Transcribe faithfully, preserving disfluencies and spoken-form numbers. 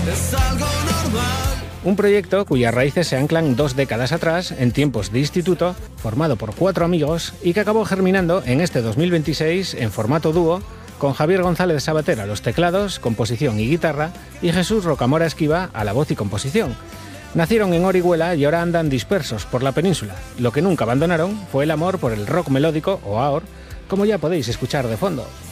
Es algo normal. Un proyecto cuyas raíces se anclan dos décadas atrás, en tiempos de instituto, formado por cuatro amigos y que acabó germinando en este dos mil veintiséis en formato dúo, con Javier González Sabater a los teclados, composición y guitarra, y Jesús Rocamora Esquiva a la voz y composición. Nacieron en Orihuela y ahora andan dispersos por la península. Lo que nunca abandonaron fue el amor por el rock melódico, o A O R, como ya podéis escuchar de fondo.